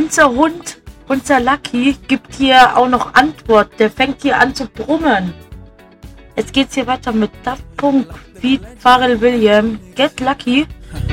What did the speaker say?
unser Hund, unser Lucky, gibt hier auch noch Antwort. Der fängt hier an zu brummen. Jetzt geht's hier weiter mit Daft Punk, Pete, Pharrell Williams, Get Lucky.